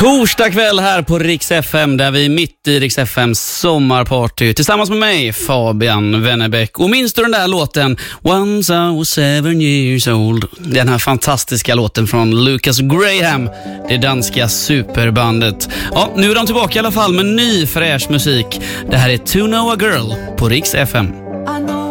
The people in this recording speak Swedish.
Torsdag kväll här på Rix FM, där vi är mitt i Rix FMs sommarparty tillsammans med mig, Fabian Wennerbäck. Och minns du den där låten Once I was 7 years old? Den här fantastiska låten från Lucas Graham, det danska superbandet. Ja, nu är de tillbaka i alla fall med ny fräsch musik. Det här är To Know a Girl på Rix FM.